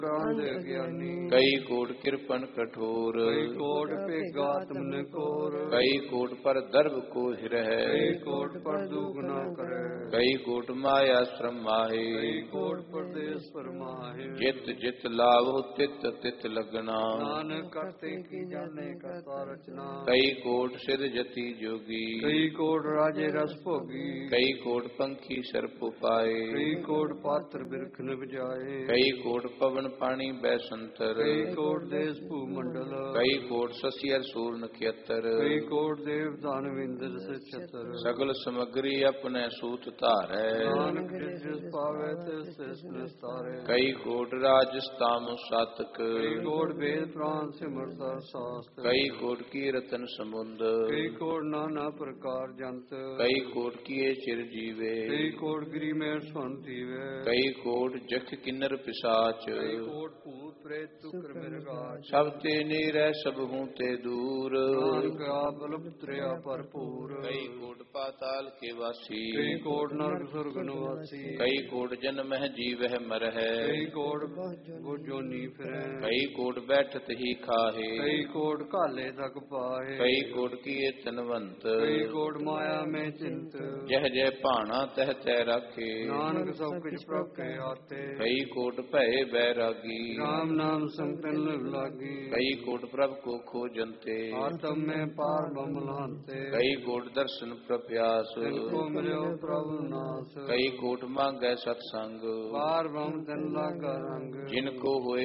ਕਈ ਕੋਟ ਕਿਰਪਨ ਕਠੋਰ, ਕਈ ਕੋਟ ਭੇਗਾਤਮਨ ਕੋਰ, ਕਈ ਕੋਟ ਪਰ ਦਰਬ ਕੋ ਹਿਰਹਿ, ਕਈ ਕੋਟ ਪਰ ਦੁਖ ਨਾ ਕਰੇ, ਕਈ ਕੋਟ ਮਾਇਆ ਸ਼ਰਮ ਮਾਹੇ, ਕਈ ਕੋਟ ਪਰਦੇਸ ਪਰਮਾਹੇ, ਜਿਤ ਜਿਤ ਲਾਵੋ ਤਿਤ ਤਿਤ ਲਗਣਾ, ਨਾਨਕ ਕਰਤੇ ਕੀ ਜਾਣੇ ਕਰਤਾ ਰਚਨਾ, ਕਈ ਕੋਟ ਸਿਧ ਜਤੀ ਜੋਗੀ, ਕਈ ਕੋਟ ਰਾਜੇ ਰਸ ਭੋਗੀ, ਕਈ ਕੋਟ ਪੰਖੀ ਸਰਪ ਪਾਏ, ਕਈ ਕੋਟ ਪਾਤਰ ਬਿਰਖਨ ਵਜਾਏ, ਕਈ ਕੋਟ ਪਵਨ ਪਾਣੀ ਬੈਸੰਤਰ, ਕਈ ਕੋਟ ਦੇਸ ਭੂ ਮੰਡਲ, ਕਈ ਕੋਟ ਸਸਿਅਰ ਸੂਰ ਨਖੇਤਰ, ਕਈ ਕੋਟ ਦੇਵ ਦਾਨਵ ਇੰਦਰ ਸਛਤਰ, ਸਗਲ ਸਮਗਰੀ ਆਪਣੇ ਸੂਤ ਧਾਰੈ, ਨਾਨਕ ਜਿਸ ਪਾਵੇ ਤਿਸ ਤਿਸ ਨਿਸਤਾਰੇ, ਕਈ ਕੋਟ ਰਾਜਸਤਾਮ ਸਾਤਕ, ਕਈ ਕੋਟ ਵੇਦ ਪ੍ਰਾਨ ਸਿਮਰਤਾ ਸਾਸਤ, ਕਈ ਕੋਟ ਕੀ ਰਤਨ ਸਮੁੰਦ, ਕਈ ਕੋਟ ਨਾਨਾ ਪ੍ਰਕਾਰ ਜੰਤ, ਕਈ ਕੋਟ ਕੀਏ ਚਿਰ ਜੀਵੇ, ਕਈ ਕੋਟ ਗਰੀ ਮੇਰ ਸੁਨਤੀ ਵੇ, ਕਈ ਕੋਟ ਜਖ ਕਿੰਨਰ ਪਿਸਾਚ, ਕਈ ਕੋਟ ਭੂਤ ਪ੍ਰੇਤ ਤੁਕਰ ਮਿਰਗਾਚ, ਸਭ ਤੇ ਨੀਰੈ ਸਭ ਹੂੰ ਤੇ ਦੂਰ, ਨਾਨਕ ਆਪ ਲੁਪਤਰਿਆ ਭਰਪੂਰ, ਕਈ ਕੋਟ ਪਾਤਾਲ ਕੇ ਵਾਸੀ, ਕਈ ਕੋਟ ਨਰਕ ਸੁਰਗ ਨਿਵਾਸੀ, ਕਈ ਕੋਟ ਜਨਮਹਿ ਜੀਵਹਿ ਮਰਹਿ, ਕਈ ਕੋਟ ਬੁਝੋਨੀ ਫਿਰੈ, ਕਈ ਕੋਟ ਬੈਠਤ ਹੀ ਖਾਹੇ, ਕਈ ਕੋਟ ਘਾਲੇ ਤਕ ਪਾਹੇ, ਕਈ ਕੋਟ ਕੀਏ ਤਨਵੰਤ, ਕਈ ਕੋਟ ਮਾਇਆ ਮੈਂ ਚਿੰਤ, ਜਹ ਜਹ ਭਾਣਾ ਤਹ ਤੈ ਰਾਖੇ, ਨਾਨਕ ਸਭ ਕਿਛ ਪ੍ਰਭ ਕੇ ਆਤੇ, ਕਈ ਕੋਟ ਭਏ ਬੈਰਾਗੀ, ਰਾਮ ਨਾਮ ਸੰਤਨ ਲਗ ਲਾਗੀ, ਕਈ ਕੋਟ ਪ੍ਰਭ ਕੋ ਖੋਜੰਤੇ, ਆਤਮ ਮੈਂ ਪਾਰ ਬ੍ਰਹਮ ਲਾਂਤੇ, ਕਈ ਕੋਟ ਦਰਸ਼ਨ ਪ੍ਰਪਿਆਸ, ਤਿਨ ਕੋ ਮਿਲਿਓ ਪ੍ਰਭ ਨਾਸ, ਕਈ ਕੋਟ ਮੰਗੈ ਸਤ ਸੰਗ, ਪਾਰ ਬ੍ਰਹਮ ਤਨ ਲਾਗਾ ਰੰਗ, ਜਿਨ ਕੋ ਹੋਏ